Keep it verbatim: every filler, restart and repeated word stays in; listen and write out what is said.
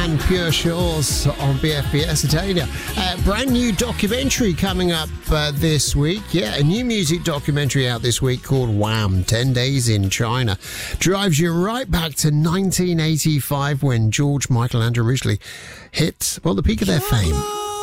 and Pure Shores on B F B S Italia. Uh, brand new documentary coming up uh, this week. Yeah, a new music documentary out this week called Wham! ten days in China. Drives you right back to nineteen eighty-five when George Michael and originally hit, well, the peak of their fame.